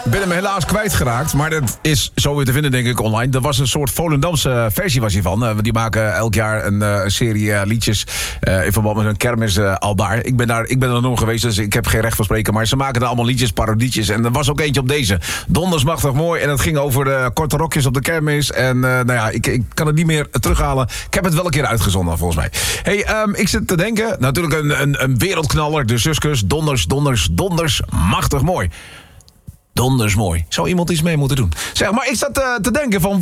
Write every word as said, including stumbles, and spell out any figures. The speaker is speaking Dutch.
Ik ben hem helaas kwijtgeraakt, maar dat is zo weer te vinden, denk ik, online. Er was een soort Volendamse versie was hiervan. Uh, die maken elk jaar een, uh, een serie uh, liedjes uh, in verband met een kermis uh, al daar. Ik ben daar. Ik ben er nog geweest, dus ik heb geen recht van spreken. Maar ze maken er allemaal liedjes, parodietjes. En er was ook eentje op deze. Dondersmachtig mooi. En het ging over de korte rokjes op de kermis. En uh, nou ja, ik, ik kan het niet meer terughalen. Ik heb het wel een keer uitgezonden, volgens mij. Hey, um, ik zit te denken. Natuurlijk een, een, een wereldknaller. De Suskus. Donders, donders, donders. Machtig mooi. Donders mooi. Zou iemand iets mee moeten doen? Zeg, maar ik zat uh, te denken van...